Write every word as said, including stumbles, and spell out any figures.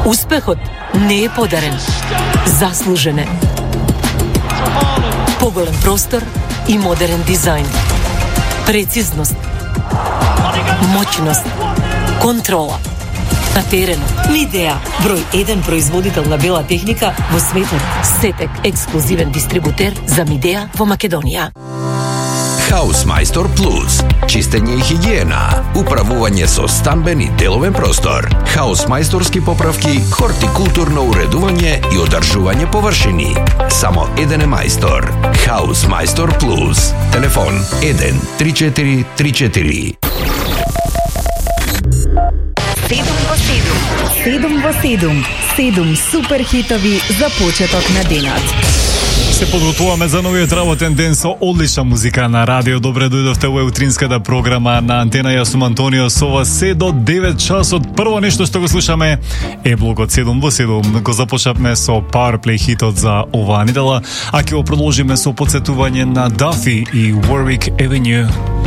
Успехот не е подарен. Заслужен е. Поголем простор и модерен дизајн. Прецизност. Моќност. Контрола. На теренот. Midea, број еден производител на бела техника во светот. Сетек, ексклузивен дистрибутер за Midea во Македонија. Хаусмајстор Плюс. Чистење и хигиена. Управување со стамбен и деловен простор. Хаусмајсторски поправки, хортикултурно уредување и одржување површини. Само еден е мајстор. Хаусмајстор Плюс. Телефон еден три четири три четири. седум во седум. седум во седум. седум супер хитови за почеток на денот. Се подготуваме за новиот работен ден со одлична музика на радио. Добре дојдовте во утринската програма на Антена. Јас сум Антонио со вас се до девет часот. Прво нешто што го слушаме е блокот седум во седум. Го започнавме со Powerplay хитот за оваа недела, а ќе го продолжиме со подсетување на Duffy и Warwick Avenue.